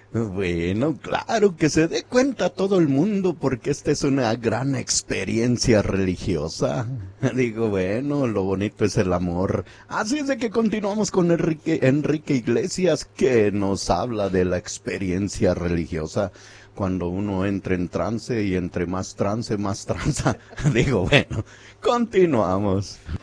Bueno, claro que se dé cuenta todo el mundo porque esta es una gran experiencia religiosa. Digo, bueno, lo bonito es el amor. Así es de que continuamos con Enrique Iglesias, que nos habla de la experiencia religiosa. Cuando uno entra en trance y entre más trance, más tranza. Digo, bueno, continuamos.